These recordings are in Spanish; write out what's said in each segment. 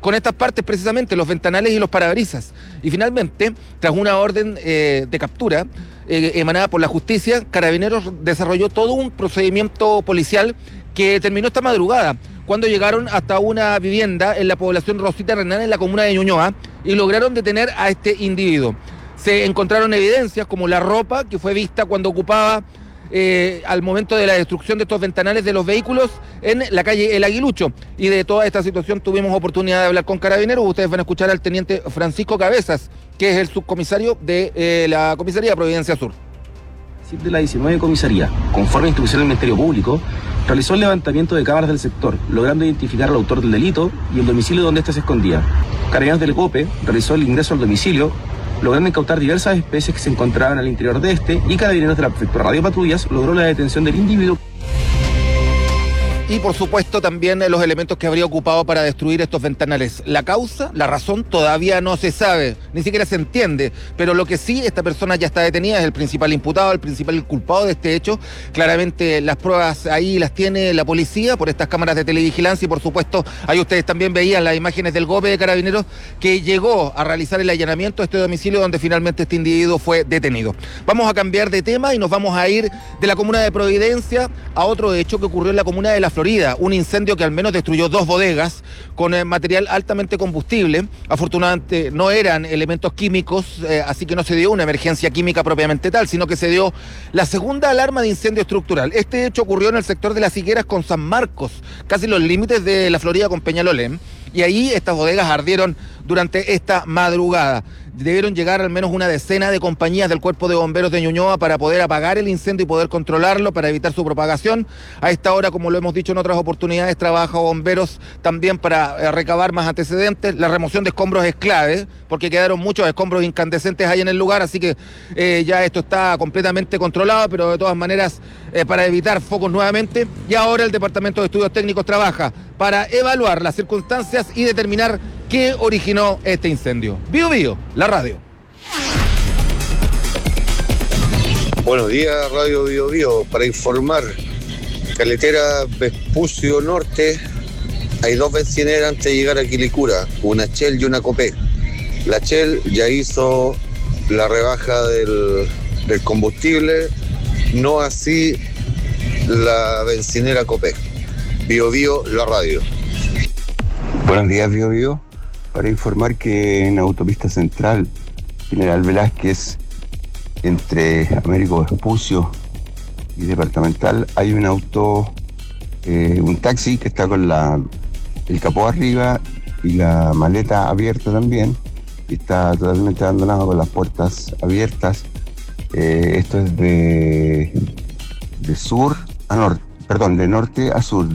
con estas partes precisamente, los ventanales y los parabrisas. Y finalmente, tras una orden de captura emanada por la justicia, Carabineros desarrolló todo un procedimiento policial que terminó esta madrugada, cuando llegaron hasta una vivienda en la población Rosita Renán, en la comuna de Ñuñoa, y lograron detener a este individuo. Se encontraron evidencias como la ropa que fue vista cuando ocupaba al momento de la destrucción de estos ventanales de los vehículos en la calle El Aguilucho. Y de toda esta situación tuvimos oportunidad de hablar con Carabineros. Ustedes van a escuchar al teniente Francisco Cabezas, que es el subcomisario de la comisaría de Providencia Sur. De la 19 comisaría, conforme a instrucción del Ministerio Público, realizó el levantamiento de cámaras del sector, logrando identificar al autor del delito y el domicilio donde éste se escondía. Carabineros del COPE realizó el ingreso al domicilio, logrando incautar diversas especies que se encontraban al interior de este, y Carabineros de la Prefectura Radio Patrullas logró la detención del individuo. Y por supuesto también los elementos que habría ocupado para destruir estos ventanales. La causa, la razón todavía no se sabe, ni siquiera se entiende, pero lo que sí, esta persona ya está detenida, es el principal imputado, el principal culpado de este hecho. Claramente las pruebas ahí las tiene la policía por estas cámaras de televigilancia y por supuesto ahí ustedes también veían las imágenes del GOPE de Carabineros que llegó a realizar el allanamiento a este domicilio donde finalmente este individuo fue detenido. Vamos a cambiar de tema y nos vamos a ir de la comuna de Providencia a otro hecho que ocurrió en la comuna de La Florida, un incendio que al menos destruyó 2 bodegas con material altamente combustible. Afortunadamente no eran elementos químicos, así que no se dio una emergencia química propiamente tal, sino que se dio la segunda alarma de incendio estructural. Este hecho ocurrió en el sector de Las Higueras con San Marcos, casi los límites de La Florida con Peñalolén, y ahí estas bodegas ardieron durante esta madrugada. Debieron llegar al menos una decena de compañías del Cuerpo de Bomberos de Ñuñoa para poder apagar el incendio y poder controlarlo, para evitar su propagación. A esta hora, como lo hemos dicho en otras oportunidades, trabaja bomberos también para recabar más antecedentes. La remoción de escombros es clave, porque quedaron muchos escombros incandescentes ahí en el lugar, así que ya esto está completamente controlado, pero de todas maneras, para evitar focos nuevamente. Y ahora el Departamento de Estudios Técnicos trabaja para evaluar las circunstancias y determinar qué originó este incendio. Bío Bío, la radio. Buenos días, Radio Bío Bío. Para informar, carretera Vespucio Norte, hay 2 bencineras antes de llegar a Quilicura, una Shell y una Copé. La Shell ya hizo la rebaja del combustible, no así la bencinera Copé. Bío Bío, la radio. Buenos días, Bío Bío. Para informar que en Autopista Central, General Velázquez, entre Américo Vespucio y Departamental, hay un auto, un taxi que está con el capó arriba y la maleta abierta también, y está totalmente abandonado con las puertas abiertas. Esto es de sur a norte, perdón, de norte a sur,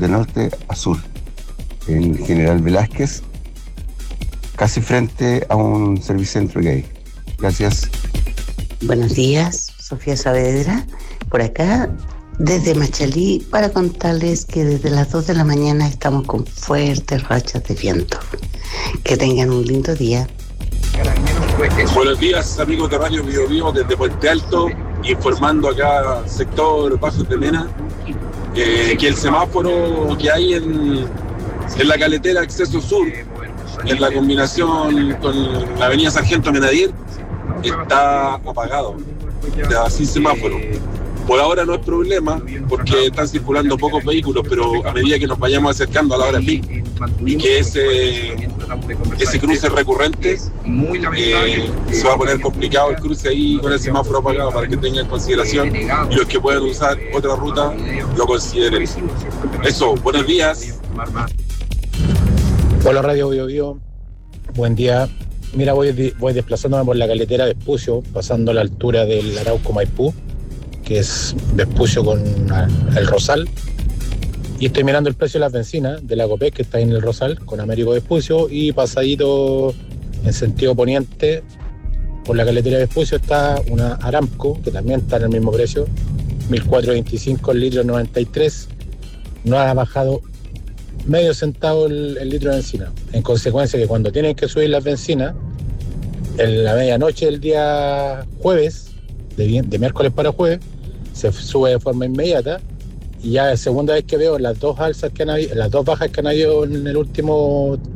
en General Velázquez, casi frente a un servicentro que hay. Gracias. Buenos días, Sofía Saavedra, por acá desde Machalí, para contarles que desde las 2 de la mañana estamos con fuertes rachas de viento. Que tengan un lindo día. Buenos días, amigos de Radio Bío Bío, desde Puente Alto, informando acá sector Bajos de Mena, que el semáforo que hay en la caletera Acceso Sur, en la combinación con la avenida Sargento Menadir, está apagado, sin semáforo. Por ahora no es problema, porque están circulando pocos vehículos, pero a medida que nos vayamos acercando a la hora pico y que ese cruce recurrente, se va a poner complicado el cruce ahí con el semáforo apagado, para que tengan en consideración, y los que puedan usar otra ruta lo consideren. Eso, buenos días. Hola, Radio Bío Bío, buen día. Mira, voy desplazándome por la carretera Vespucio, pasando a la altura del Arauco Maipú, que es Vespucio con el Rosal, y estoy mirando el precio de las bencinas de la Copec, que está ahí en el Rosal, con Américo Vespucio, y pasadito en sentido poniente, por la carretera Vespucio está una Aramco, que también está en el mismo precio, 1.425 el litro 93, no ha bajado medio centavo el litro de benzina. En consecuencia, que cuando tienen que subir las bencinas, en la medianoche del día jueves, de miércoles para jueves, se sube de forma inmediata, y ya es segunda vez que veo las 2 alzas que han habido, las 2 bajas que han habido en el último